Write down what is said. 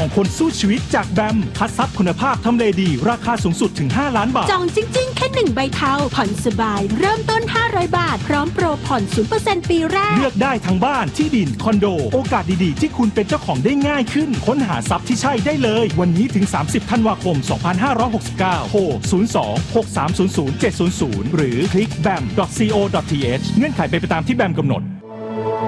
ของคนสู้ชีวิตจากแบมคัดทรัพย์คุณภาพทำเลดีราคาสูงสุดถึง5 ล้านบาทจองจริงๆแค่1ใบเทาผ่อนสบายเริ่มต้น500 บาทพร้อมโปรผ่อน 0% ปีแรกเลือกได้ทั้งบ้านที่ดินคอนโดโอกาสดีๆที่คุณเป็นเจ้าของได้ง่ายขึ้นค้นหาทรัพย์ที่ใช่ได้เลยวันนี้ถึง30 ธันวาคม 2569 โทร 02-6300-700 หรือคลิก bam.co.th เงื่อนไขเป็นไปตามที่แบมกำหนด